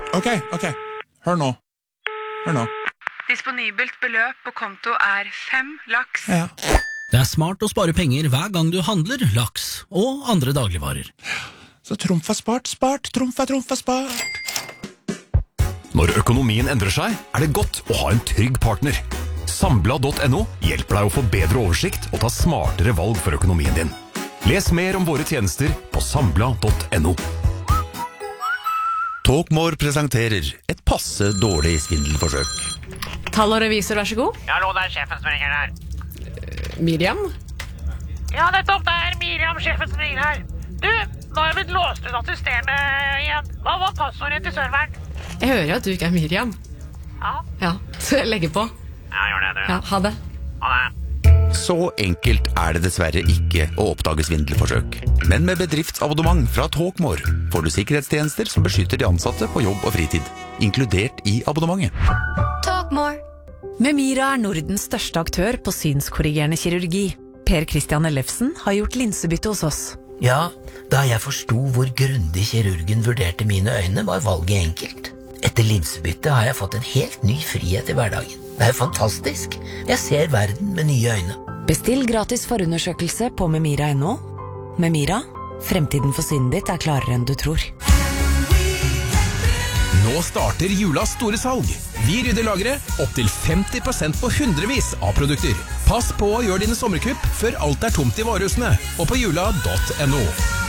Ok, hør nå. Disponibelt beløp på konto 5 laks. Ja. Det smart å spare penger hver gang du handler laks og andre dagligvarer. Så trumf er spart, trumf er spart. Når økonomien endrer seg, det godt å ha en trygg partner. Sambla.no hjelper deg å få bedre oversikt og ta smartere valg for økonomien din. Les mer om våre tjenester på sambla.no. Talkmore presenterer et passe dårlig svindelforsøk. Tall og revisor, vær så god. Ja, hallo, det sjefen som ringer her. Miriam? Ja, nettopp, det Miriam, sjefen som ringer her. Du, nå har jeg blitt låst ut av systemet igjen. Hva var passordet til serveren? Jeg hører jo at du ikke Miriam. Ja, så jeg legger på. Ja, gjør det, du. Ja, ha det. Ha det. Så enkelt det dessverre ikke å oppdage svindelforsøk. Men med bedriftsabonnement fra Talkmore får du sikkerhetstjenester som beskytter de ansatte på jobb og fritid, inkludert i abonnementet. Talkmore. Memira Nordens største aktør på synskorrigerende kirurgi. Per Christian Ellefsen har gjort linsebytte hos oss. Ja, da jeg forstod hvor grundig kirurgen vurderte mine øyne, var valget enkelt. Etter linsebytte har jeg fått en helt ny frihet i hverdagen. Det fantastisk. Jeg ser verden med nye øyne. Bestill gratis forundersøkelse på memira.no. Memira, fremtiden for synet ditt klarere enn du tror. Nå starter julas store salg. Vi rydder lageret opp til 50% på hundrevis av produkter. Pass på å gjøre dine sommerkupp før alt tomt i varehusene, og på jula.no.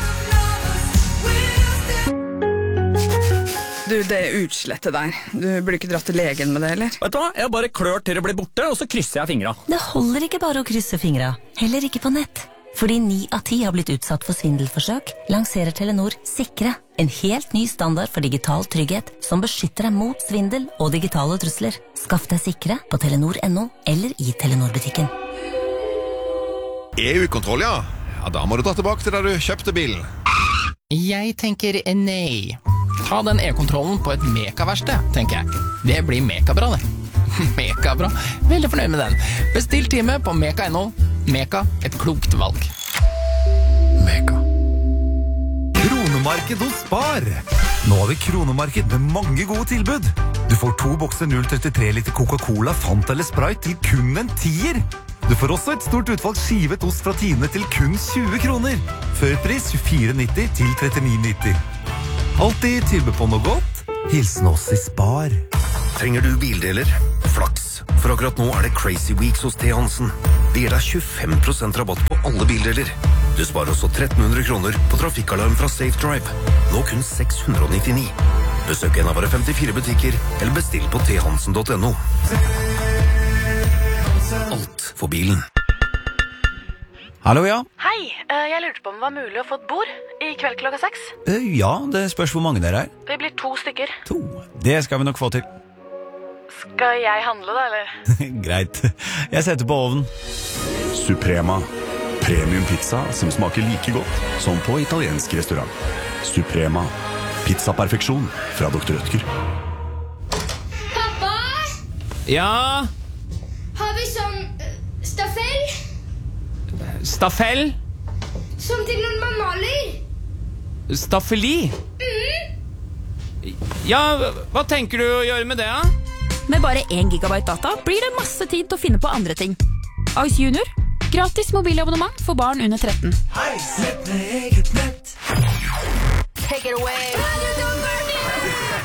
Du, det utslettet der. Du burde ikke dratt til legen med det, eller? Vet du hva? Jeg bare klør til det blir borte, og så krysser jeg fingra. Det holder ikke bare å krysse fingra, heller ikke på nett. Fordi 9 av 10 har blitt utsatt for svindelforsøk, lanserer Telenor Sikre, en helt ny standard for digital trygghet som beskytter deg mot svindel og digitale trusler. Skaff deg Sikre på telenor.no eller i Telenor-butikken. EU-kontroll, ja. Ja, da må du dra tilbake til der du kjøpte bilen. Jeg tenker nei. Ta den e-kontrollen på et mekaverksted, tenker jeg. Det blir mekabra, det. Mekabra. Veldig fornøyd med den. Bestill time på meka.no. Meka, et klokt valg. Meka. Kronemarked hos Spar. Nå har vi kronemarked med mange gode tilbud. Du får 2 bokser 0,33 liter Coca-Cola, Fanta eller Sprite til kun en 10er. Du får også et stort utvalg skivet ost fra Tine til kun 20 kroner. Førpris 24,90 til 39,90. Alltid tilbud på noe godt. Hilsen oss i Spar. Trenger du bildeler? Flaks. For akkurat nå det Crazy Weeks hos T. Hansen. Det gir deg 25% rabatt på alle bildeler. Du sparer også 1300 kroner på trafikkalarm fra Safe Drive. Nå kun 699. Besøk en av våre 54 butikker, eller bestill på thansen.no. Alt for bilen. Hallo, ja. Hei, jeg lurte på om det var mulig å få et bord i kveld klokka 6. Ja, det spørs hvor mange dere Vi blir 2 stykker. 2. Det skal vi nok få til. Skal jeg handle da, eller? Greit. Jeg setter på ovnen. Suprema. Premium pizza som smaker like godt som på italiensk restaurant. Suprema. Pizzaperfeksjon fra Dr. Rødtger. Pappa! Ja? Har vi sånn staffell? Staffell? Som til når man maler? Staffeli? Ja, hva tenker du å gjøre med det, da? Med bare 1 gigabyte data blir det masse tid til å finne på andre ting. Ice Junior. Gratis mobilabonnement for barn under 13. Hei, sett med eget nett. Take it away.